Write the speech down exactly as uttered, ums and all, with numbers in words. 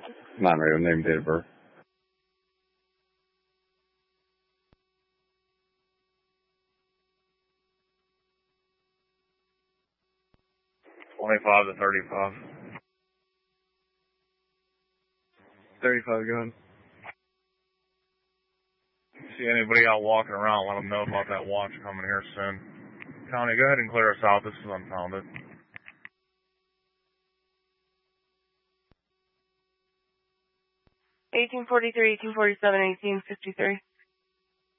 Non-radio name, date of birth. twenty-five to thirty-five. thirty-five, go ahead. See anybody out walking around, let them know about that watch coming here soon. County, go ahead and clear us out. This is unfounded. eighteen forty-three, eighteen forty-seven, eighteen fifty-three.